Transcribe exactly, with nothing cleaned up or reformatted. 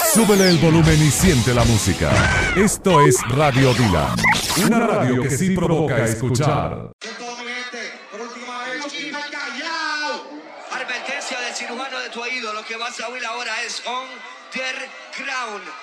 Súbele el volumen y siente la música. Esto es Radio Dylan, una radio que sí provoca escuchar. Advertencia del cirujano de tu oído. Lo que vas a oír ahora es On The Ground.